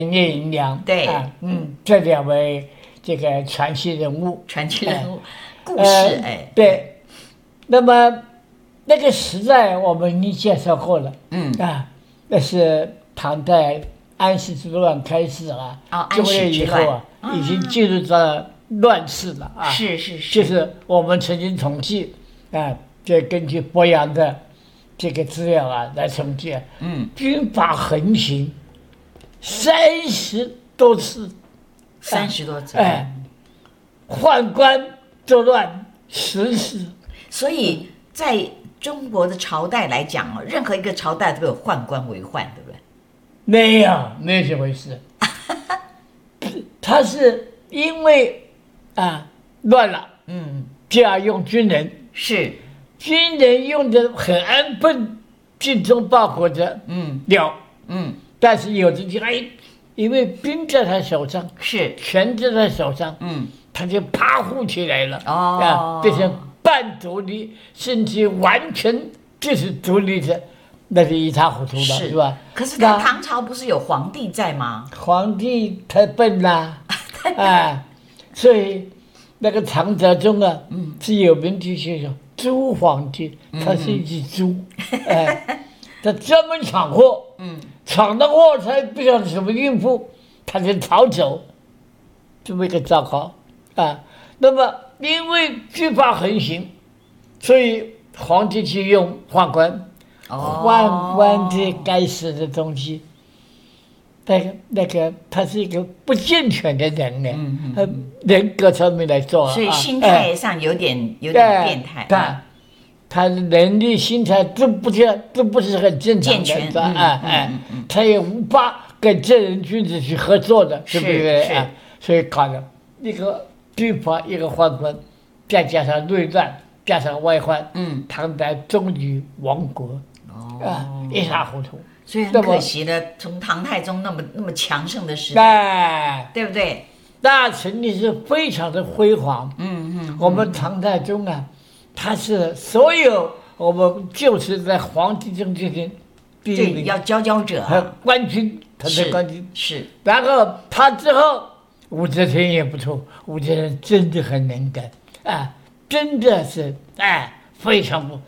聂银良， 对， 这两位这个传奇人物， 故事， 对。那么那个时代我们已经介绍过了，那是唐代安史之乱开始了，中叶以后已经进入到乱世了啊， 是， 就是我们曾经统计就根据博洋的这个资料来统计，军阀横行30多次 ，30多次， 宦官作乱10次， 所以在中国的朝代来讲任何一个朝代都有宦官为患，对不对？ 没有这回事，他是因为乱了，就要用军人， 是军人用的很安分，精忠报国的，但是有的就因为兵在他手上， 是权在他手上，他就跋扈起来了，变成半独立，甚至完全就是独立的，那就一塌糊涂了，是吧？ 可是唐朝不是有皇帝在吗？ 皇帝太笨啦，所以那个唐哲宗是有名的学说猪皇帝，他是一只猪，他专门闯祸，闯到祸他也不晓得怎么应付，他就逃走，这么一个糟糕那么因为军阀横行，所以皇帝去用宦官，宦官这该死的东西，那个他是一个不健全的人呢，人格上面来做， 所以心态上有点变态， 他的能力、心态都不是很正常的，他也无法跟正人君子去合作的，对不对？所以搞了一个军阀，一个宦官，再加上内乱，加上外患，唐代终于亡国，一塌糊涂。 所以很可惜的，从唐太宗那么强盛的时代，对不对？ 那曾经是非常的辉煌。我们唐太宗他是所有我们就是在皇帝中这些第一名， 要佼佼者， 官军，他的官军是。然后他之后，武则天也不错，武则天真的很能干真的是非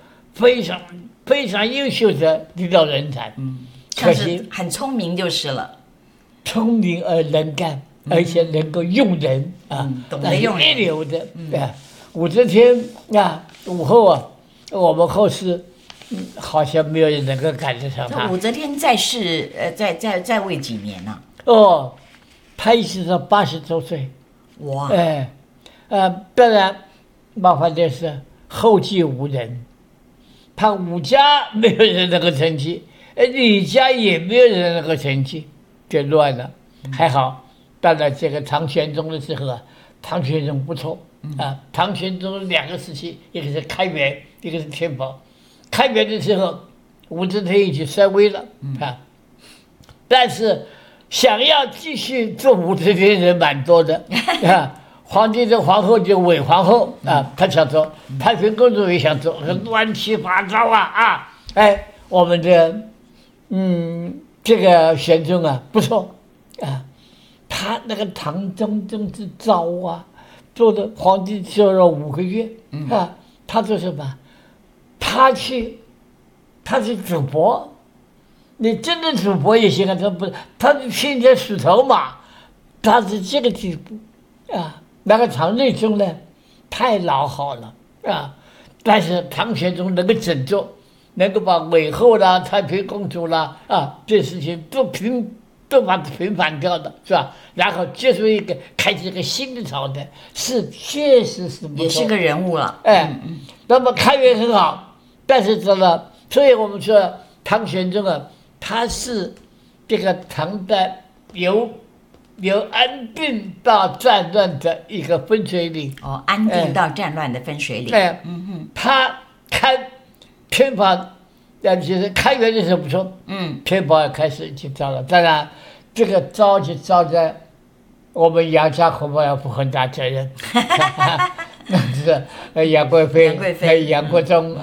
常优秀的领导人才。 可惜很聪明就是了， 聪明而能干，而且能够用人懂得用人， 一流的。武则天武后我们后世好像没有人能够赶得上她。 武则天在世在位几年呢？ 她一直到80多岁。 哇！ 当然麻烦的是后继无人，她武家没有人能够承继，李家也没有人能够承继，就乱了。还好，到了这个唐玄宗的时候唐玄宗不错唐玄宗2个时期，一个是开元，一个是天宝。开元的时候，武则天已经衰微了但是想要继续做武则天人蛮多的皇帝的皇后就韦皇后她想做，太平公主也想做，乱七八糟我们的这个玄宗不错他那个唐中宗之招做的皇帝做了5个月他做什么？他去主播，你真的主播也行他不，他是天天数头马，他是这个地步那个唐睿宗呢，太老好了但是唐玄宗能够整顿，能够把韦后啦、太平公主啦这事情都把它平反掉的，是吧？然后结束开启一个新的朝代，确实是不错， 也是个人物了。 那么开元很好，但是所以我们说唐玄宗他是这个唐代由安定到战乱的一个分水岭。 安定到战乱的分水岭。 他开天宝。就是开元的时候不错，天宝也开始去招了。当然，这个招就招在我们杨家恐怕要负很大责任。那是杨贵妃、杨国忠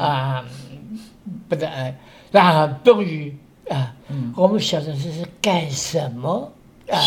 不得然后终于我们晓得这是干什么？